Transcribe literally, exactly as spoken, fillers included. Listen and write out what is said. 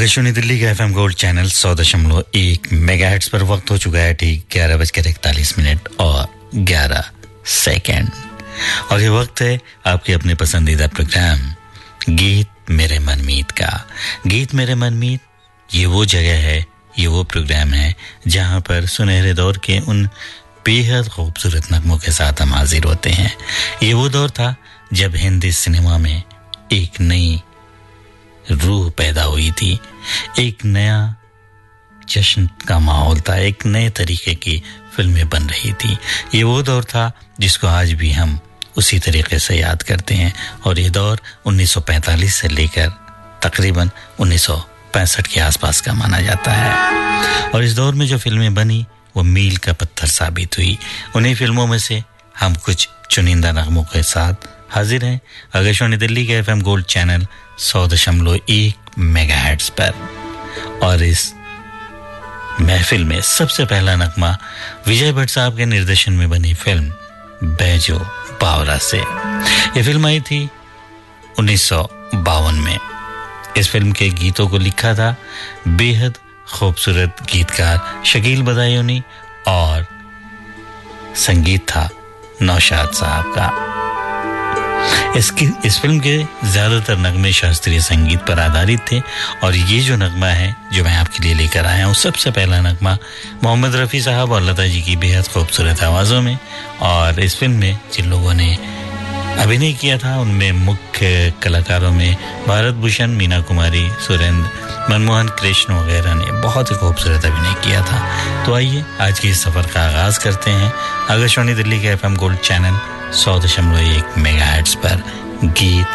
आकाशवाणी दिल्ली का FM gold channel सौ दशमलव एक मेगाहर्ट्ज पर वक्त हो चुका है ठीक ग्यारह बजकर इकतालीस मिनट और ग्यारह सेकंड और ये वक्त है आपके अपने पसंदीदा प्रोग्राम गीत मेरे मनमीत का। गीत मेरे मनमीत ये वो जगह है, ये वो प्रोग्राम है जहां पर सुनहरे दौर के उन बेहद खूबसूरत नगमों के साथ हम हाजिर होते हैं। ये वो दौर था जब हिंदी सिनेमा में एक नई रूह पैदा हुई थी, एक नया जश्न का माहौल था, एक नए तरीके की फिल्में बन रही थी। ये वो दौर था जिसको आज भी हम उसी तरीके से याद करते हैं और ये दौर उन्नीस सौ पैंतालीस से लेकर तकरीबन उन्नीस सौ पैंसठ के आसपास का माना जाता है। और इस दौर में जो फिल्में बनी वो मील का पत्थर साबित हुई। उन्हीं फिल्मों में से हम कुछ चुनिंदा नगमों के साथ हाजिर हैं आकाशवाणी दिल्ली के एफएम गोल्ड चैनल सौ दशमलव एक मेगाहर्ट्ज पर। और इस महफिल में सबसे पहला नगमा विजय भट्ट साहब के निर्देशन में बनी फिल्म बैजो बावरा से। ये फिल्म आई थी उन्नीस सौ बावन में। इस फिल्म के गीतों को लिखा था बेहद खूबसूरत गीतकार शकील बदायूनी और संगीत था नौशाद साहब का। इसकी इस फिल्म के ज्यादातर नगमे शास्त्रीय संगीत पर आधारित थे और ये जो नगमा है जो मैं आपके लिए लेकर आया हूँ, सबसे पहला नगमा मोहम्मद रफ़ी साहब और लता जी की बेहद खूबसूरत आवाज़ों में। और इस फिल्म में जिन लोगों ने अभिनय किया था उनमें मुख्य कलाकारों में भारत भूषण, मीना कुमारी, सुरेंद्र, मनमोहन कृष्ण वगैरह ने बहुत ही खूबसूरत अभिनय किया था। तो आइए आज के इस सफ़र का आगाज़ करते हैं आकाशवाणी दिल्ली के एफएम गोल्ड चैनल सौ दशमलव एक मेगाहर्ट्ज पर गीत